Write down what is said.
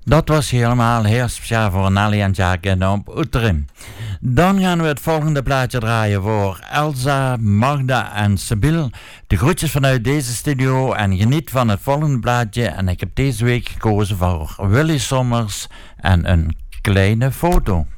Dat was helemaal heel speciaal voor Nelly en Jack en op Oeterim. Dan gaan we het volgende plaatje draaien voor Elsa, Magda en Sibyl. De groetjes vanuit deze studio en geniet van het volgende plaatje. En ik heb deze week gekozen voor Willy Sommers en een kleine foto.